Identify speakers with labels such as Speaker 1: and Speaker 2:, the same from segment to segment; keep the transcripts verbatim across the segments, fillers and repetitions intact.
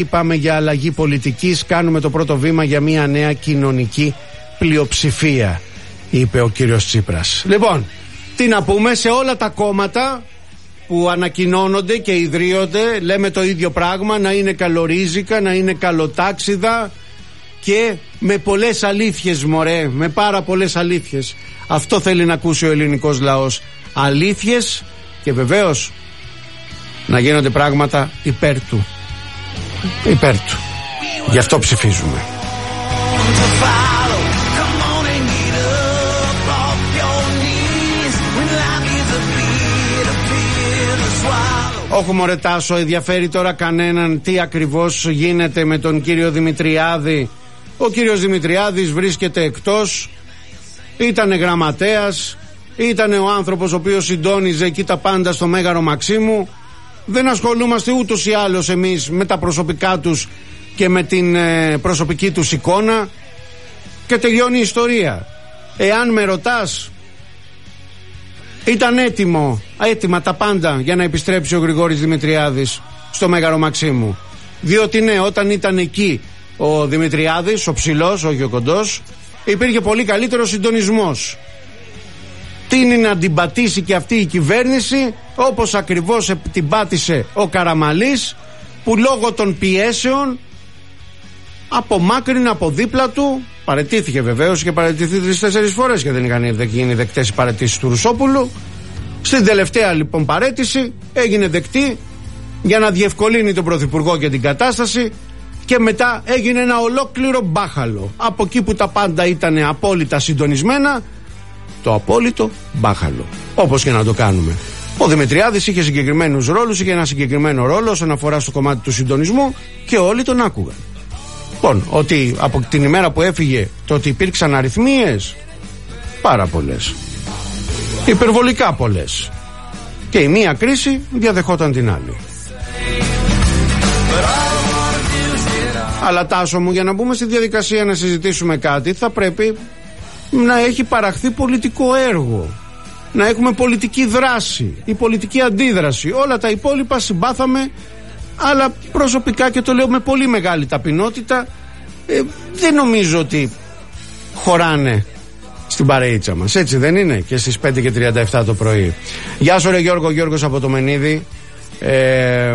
Speaker 1: Πάμε για αλλαγή πολιτικής, κάνουμε το πρώτο βήμα για μια νέα κοινωνική πλειοψηφία, είπε ο κύριος Τσίπρας. Λοιπόν, τι να πούμε, σε όλα τα κόμματα που ανακοινώνονται και ιδρύονται λέμε το ίδιο πράγμα, να είναι καλορίζικα, να είναι καλοτάξιδα και με πολλές αλήθειες, μωρέ, με πάρα πολλές αλήθειες. Αυτό θέλει να ακούσει ο ελληνικός λαός, αλήθειες, και βεβαίως να γίνονται πράγματα υπέρ του. Υπέρ του. Γι' αυτό ψηφίζουμε. Όχι μωρέ Τάσο, ενδιαφέρει τώρα κανέναν τι ακριβώς γίνεται με τον κύριο Δημητριάδη. Ο κύριος Δημητριάδης βρίσκεται εκτός, ήτανε γραμματέας, ήτανε ο άνθρωπος ο οποίος συντόνιζε εκεί τα πάντα στο Μέγαρο Μαξίμου. Δεν ασχολούμαστε ούτως ή άλλως εμείς με τα προσωπικά τους και με την ε, προσωπική τους εικόνα, και τελειώνει η ιστορία. Εάν με ρωτάς, ήταν έτοιμο, έτοιμα τα πάντα για να επιστρέψει ο Γρηγόρης Δημητριάδης στο Μέγαρο Μαξίμου. Διότι ναι, όταν ήταν εκεί ο Δημητριάδης, ο ψηλός, όχι ο κοντός, υπήρχε πολύ καλύτερο συντονισμός. Τι είναι να την πατήσει και αυτή η κυβέρνηση, όπως ακριβώς την πάτησε ο Καραμαλής, που λόγω των πιέσεων απομάκρυνε από δίπλα του. Παραιτήθηκε βεβαίως, και παραιτηθεί τρεις-τέσσερις φορές και δεν είχαν γίνει δεκτές οι παραιτήσεις του Ρουσόπουλου. Στην τελευταία λοιπόν παραίτηση έγινε δεκτή για να διευκολύνει τον Πρωθυπουργό και την κατάσταση, και μετά έγινε ένα ολόκληρο μπάχαλο. Από εκεί που τα πάντα ήταν απόλυτα συντονισμένα, το απόλυτο μπάχαλο. Όπως και να το κάνουμε. Ο Δημητριάδης είχε συγκεκριμένους ρόλους, είχε ένα συγκεκριμένο ρόλο όσον αφορά στο κομμάτι του συντονισμού και όλοι τον άκουγαν. Λοιπόν, ότι από την ημέρα που έφυγε, το ότι υπήρξαν αριθμίες, πάρα πολλές. Υπερβολικά πολλές. Και η μία κρίση διαδεχόταν την άλλη. Αλλά Τάσο μου, για να μπούμε στη διαδικασία να συζητήσουμε κάτι, θα πρέπει να έχει παραχθεί πολιτικό έργο, να έχουμε πολιτική δράση, η πολιτική αντίδραση. Όλα τα υπόλοιπα συμπάθαμε, αλλά προσωπικά, και το λέω με πολύ μεγάλη ταπεινότητα, ε, δεν νομίζω ότι χωράνε στην παρεΐτσα μας. Έτσι δεν είναι? Και στις πέντε και τριάντα επτά το πρωί. Γεια σου ρε Γιώργο, Γιώργος από το Μενίδη. ε, ε,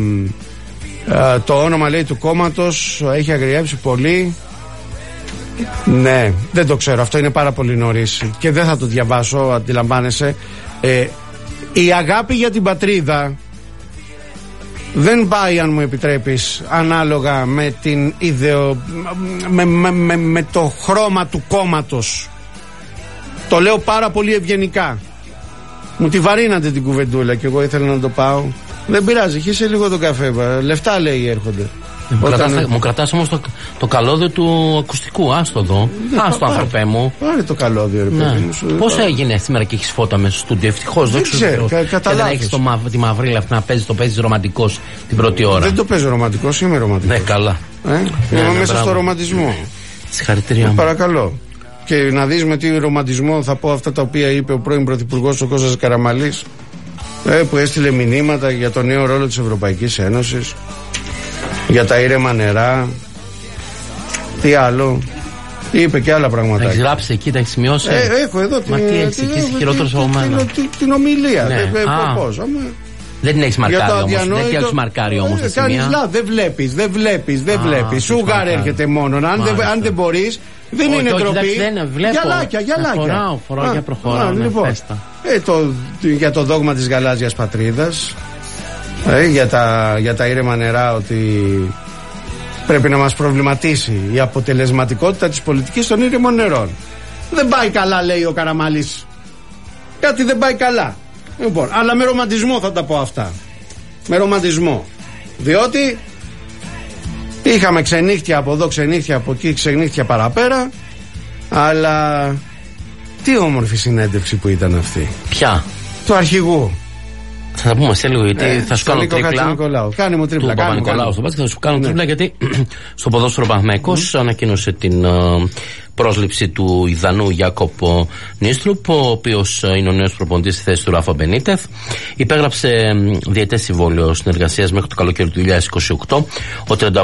Speaker 1: Το όνομα λέει του κόμματος έχει αγριέψει πολύ. Ναι, δεν το ξέρω, αυτό είναι πάρα πολύ νωρίς και δεν θα το διαβάσω, αντιλαμβάνεσαι. ε, Η αγάπη για την πατρίδα δεν πάει, αν μου επιτρέπεις, ανάλογα με την ιδεο... με, με, με, με το χρώμα του κόμματος. Το λέω πάρα πολύ ευγενικά. Μου τη βαρύνατε την κουβεντούλα και εγώ ήθελα να το πάω. Δεν πειράζει, χύσε λίγο το καφέ. Λεφτά λέει έρχονται.
Speaker 2: Μου, Όταν... κρατάς, μου κρατάς όμως το, το καλώδιο του ακουστικού. Άστο εδώ. Άστο, άνθρωπέ μου.
Speaker 1: Πάρε το καλώδιο, ρε παιδί μου.
Speaker 2: Πώς έγινε σήμερα και έχεις φώτα μέσα στο στούντιο? Ευτυχώς.
Speaker 1: Δεν ξέρω. Κα, και
Speaker 2: δεν έχεις το, τη μαυρίλα αυτή να παίζεις, το παίζεις ρομαντικός την πρώτη ώρα.
Speaker 1: Δεν το παίζω ρομαντικός, είμαι ρομαντικός.
Speaker 2: Ναι, καλά.
Speaker 1: Ε? Ναι, είμαι ναι, μέσα μπράβο. Στο ρομαντισμό.
Speaker 2: Συγχαρητήρια μου.
Speaker 1: Παρακαλώ. Και να δεις με τι ρομαντισμό θα πω αυτά τα οποία είπε ο πρώην Πρωθυπουργός ο Κώστας Καραμαλής, ε, που έστειλε μηνύματα για το νέο ρόλο της Ευρωπαϊκής Ένωσης, για τα ήρεμα νερά. Τι άλλο? Είπε και άλλα πράγματα.
Speaker 2: Έχεις γράψει εκεί, τα έχεις σημειώσει?
Speaker 1: Ε, έχω εδώ.
Speaker 2: Μα τι έχεις εκεί, είσαι χειρότερος από μένα.
Speaker 1: Την ομιλία.
Speaker 2: Ναι.
Speaker 1: Ε, πώς,
Speaker 2: δεν την έχεις μαρκάρει όμως. Δεν την έχεις μαρκάρει όμως.
Speaker 1: Ε, κάνεις λάθος, δεν βλέπεις, δεν βλέπεις, δεν βλέπεις. Σούγαρ έρχεται μόνο. Αν δεν μπορείς, δεν είναι ντροπή. Γυαλάκια, γυαλάκια.
Speaker 2: Φοράω, φοράω για προχωράω.
Speaker 1: Για το δόγμα της γαλάζιας πατρίδας, για τα, για τα ήρεμα νερά, ότι πρέπει να μας προβληματίσει η αποτελεσματικότητα της πολιτικής των ήρεμων νερών. Δεν πάει καλά, λέει ο Καραμαλής. Κάτι δεν πάει καλά. Λοιπόν, αλλά με ρομαντισμό θα τα πω αυτά. Με ρομαντισμό. Διότι είχαμε ξενύχτια από εδώ, ξενύχτια από εκεί, ξενύχτια παραπέρα. Αλλά τι όμορφη συνέντευξη που ήταν αυτή.
Speaker 2: Ποια?
Speaker 1: Του αρχηγού.
Speaker 2: Θα τα πούμε σε λίγο, γιατί
Speaker 1: ε,
Speaker 2: θα σου κάνω τρίπλα.
Speaker 1: Κάνε μου τρίπλα.
Speaker 2: Του Παπα-Νικολάου στο μπάσκετ, θα σου κάνω ναι. τρίπλα, γιατί στο ποδόσφαιρο Παναθηναϊκός mm. ανακοίνωσε την uh, πρόσληψη του Ιδανού Γιάκοπ Νίστρουπ, ο οποίος είναι ο νέος προπονητής στη θέση του Ράφα Μπενίτεθ. Υπέγραψε διετές συμβόλαιο συνεργασίας μέχρι το καλοκαίρι του δύο χιλιάδες είκοσι οκτώ. Ο